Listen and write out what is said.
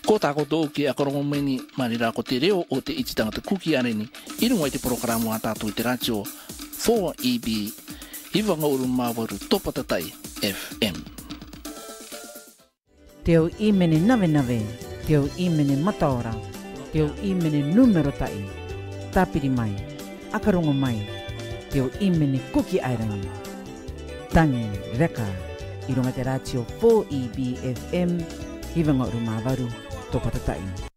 Ko tako to ki akarongo meni marira ko te reo o te iti tangata kuki areni i runga i te programo a tātou i te radio 4EB Hivanga uru mawaru topatatai FM. Teo imene nave nave, teo imene mataora, teo imene numero tai, tapiri mai, akarongo mai, teo imene kuki airangi. Tangi reka i runga te radio 4EB FM Hivanga uru mawaru topatatai.